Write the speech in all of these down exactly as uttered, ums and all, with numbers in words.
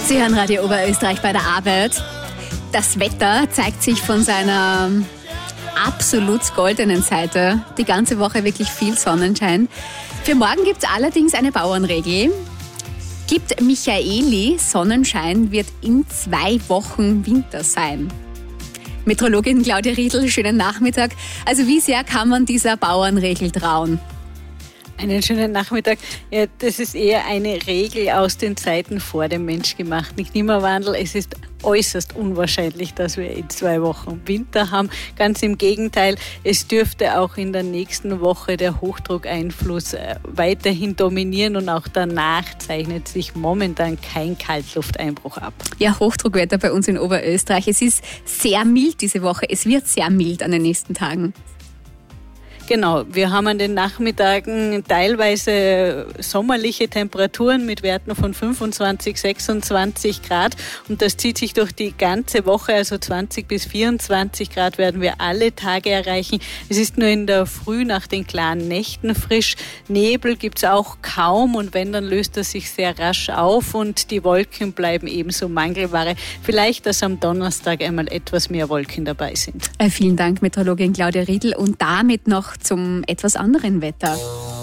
Sie hören Radio Oberösterreich bei der Arbeit. Das Wetter zeigt sich von seiner absolut goldenen Seite. Die ganze Woche wirklich viel Sonnenschein. Für morgen gibt es allerdings eine Bauernregel. Gibt Michaeli, Sonnenschein wird in zwei Wochen Winter sein. Meteorologin Claudia Riedl, schönen Nachmittag. Also wie sehr kann man dieser Bauernregel trauen? Einen schönen Nachmittag. Ja, das ist eher eine Regel aus den Zeiten vor dem menschgemachten Klimawandel. Es ist äußerst unwahrscheinlich, dass wir in zwei Wochen Winter haben. Ganz im Gegenteil, es dürfte auch in der nächsten Woche der Hochdruckeinfluss weiterhin dominieren und auch danach zeichnet sich momentan kein Kaltlufteinbruch ab. Ja, Hochdruckwetter bei uns in Oberösterreich. Es ist sehr mild diese Woche. Es wird sehr mild an den nächsten Tagen. Genau, wir haben an den Nachmittagen teilweise sommerliche Temperaturen mit Werten von fünfundzwanzig, sechsundzwanzig Grad und das zieht sich durch die ganze Woche, also zwanzig bis vierundzwanzig Grad werden wir alle Tage erreichen. Es ist nur in der Früh nach den klaren Nächten frisch. Nebel gibt es auch kaum und wenn, dann löst er sich sehr rasch auf und die Wolken bleiben ebenso Mangelware. Vielleicht, dass am Donnerstag einmal etwas mehr Wolken dabei sind. Äh, vielen Dank, Meteorologin Claudia Riedl. Und damit noch zum etwas anderen Wetter.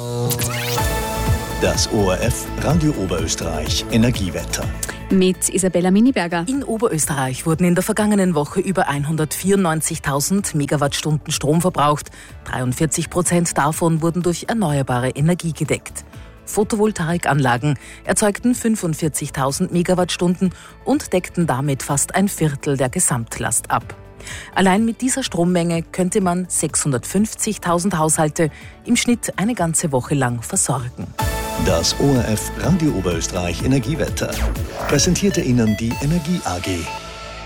Das O R F Radio Oberösterreich Energiewetter. Mit Isabella Miniberger. In Oberösterreich wurden in der vergangenen Woche über hundertvierundneunzigtausend Megawattstunden Strom verbraucht. dreiundvierzig Prozent davon wurden durch erneuerbare Energie gedeckt. Photovoltaikanlagen erzeugten fünfundvierzigtausend Megawattstunden und deckten damit fast ein Viertel der Gesamtlast ab. Allein mit dieser Strommenge könnte man sechshundertfünfzigtausend Haushalte im Schnitt eine ganze Woche lang versorgen. Das O R F Radio Oberösterreich Energiewetter präsentierte Ihnen die Energie A G.